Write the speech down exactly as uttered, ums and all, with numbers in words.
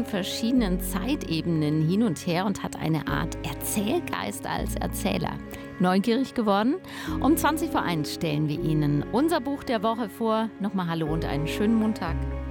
zwischen verschiedenen Zeitebenen hin und her und hat eine Art Erzählgeist als Erzähler. Neugierig geworden? Um zwanzig vor eins stellen wir Ihnen unser Buch der Woche vor. Nochmal Hallo und einen schönen Montag.